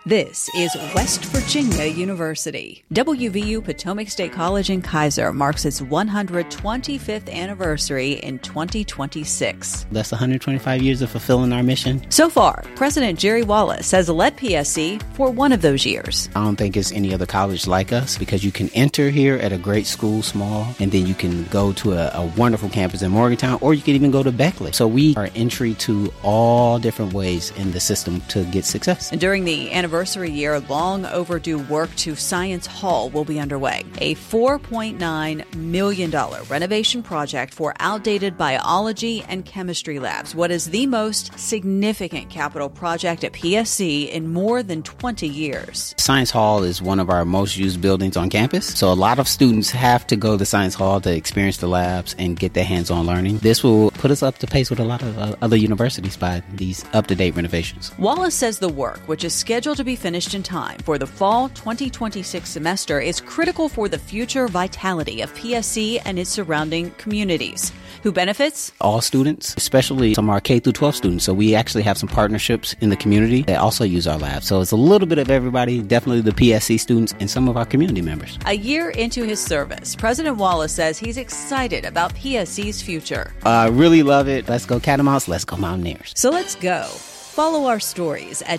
This is West Virginia University. WVU Potomac State College in Kaiser marks its 125th anniversary in 2026. That's 125 years of fulfilling our mission. So far, President Jerry Wallace has led PSC for one of those years. I don't think it's any other college like us because you can enter here at a great school, small, and then you can go to a wonderful campus in Morgantown, or you can even go to Beckley. So we are entry to all different ways in the system to get success. And during the anniversary year, long overdue work to Science Hall will be underway. A $4.9 million renovation project for outdated biology and chemistry labs. What is the most significant capital project at PSC in more than 20 years? Science Hall is one of our most used buildings on campus. So a lot of students have to go to Science Hall to experience the labs and get their hands-on learning. This will put us up to pace with a lot of other universities by these up-to-date renovations. Wallace says the work, which is scheduled to be finished in time for the fall 2026 semester, is critical for the future vitality of PSC and its surrounding communities. Who benefits? All students, especially some of our K through 12 students. So we actually have some partnerships in the community that also use our lab. So it's a little bit of everybody, definitely the PSC students and some of our community members. A year into his service, President Wallace says he's excited about PSC's future. I really love it. Let's go Catamounts. Let's go Mountaineers. So let's go. Follow our stories at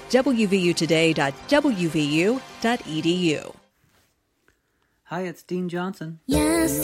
wvutoday.wvu.edu. Hi, it's Dean Johnson. Yes,